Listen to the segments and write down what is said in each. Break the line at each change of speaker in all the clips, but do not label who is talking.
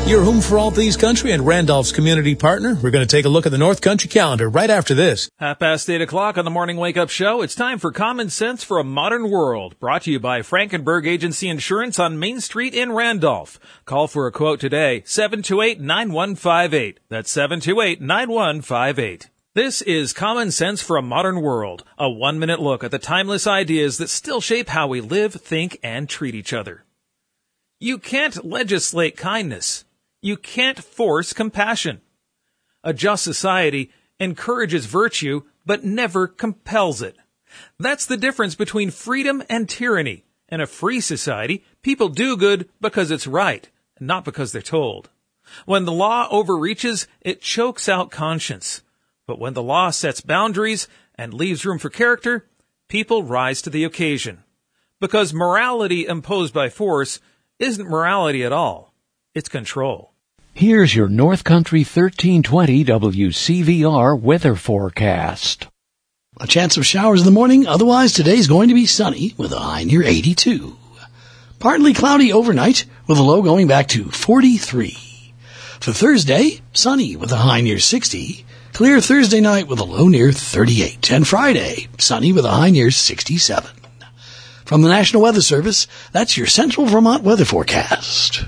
Your home for all things country and Randolph's community partner. We're going to take a look at the North Country calendar right after this.
8:30 on the Morning Wake Up Show. It's time for Common Sense for a Modern World, brought to you by Frankenberg Agency Insurance on Main Street in Randolph. Call for a quote today, 728-9158. That's 728-9158. This is Common Sense for a Modern World, a 1-minute look at the timeless ideas that still shape how we live, think, and treat each other. You can't legislate kindness. You can't force compassion. A just society encourages virtue, but never compels it. That's the difference between freedom and tyranny. In a free society, people do good because it's right, not because they're told. When the law overreaches, it chokes out conscience. But when the law sets boundaries and leaves room for character, people rise to the occasion. Because morality imposed by force isn't morality at all. It's control.
Here's your North Country 1320 WCVR weather forecast.
A chance of showers in the morning. Otherwise, today's going to be sunny with a high near 82. Partly cloudy overnight with a low going back to 43. For Thursday, sunny with a high near 60. Clear Thursday night with a low near 38. And Friday, sunny with a high near 67. From the National Weather Service, that's your Central Vermont weather forecast.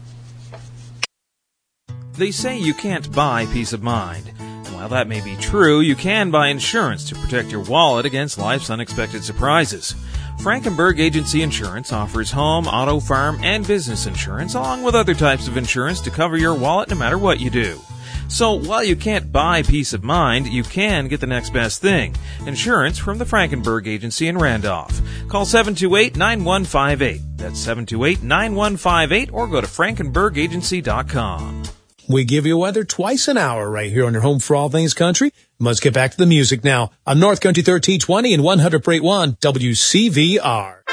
They say you can't buy peace of mind. While that may be true, you can buy insurance to protect your wallet against life's unexpected surprises. Frankenberg Agency Insurance offers home, auto, farm, and business insurance, along with other types of insurance to cover your wallet no matter what you do. So while you can't buy peace of mind, you can get the next best thing. Insurance from the Frankenberg Agency in Randolph. Call 728-9158. That's 728-9158 or go to frankenbergagency.com.
We give you weather twice an hour right here on your home for all things country. Let's get back to the music now on North Country 1320 and 100.1 WCVR.